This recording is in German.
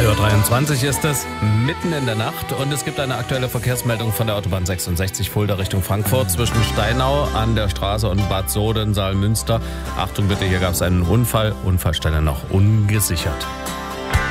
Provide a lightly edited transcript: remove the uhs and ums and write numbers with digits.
3:23 Uhr ist es, mitten in der Nacht, und es gibt eine aktuelle Verkehrsmeldung von der Autobahn 66 Fulda Richtung Frankfurt zwischen Steinau an der Straße und Bad Soden, Saalmünster. Achtung bitte, hier gab es einen Unfall, Unfallstelle noch ungesichert.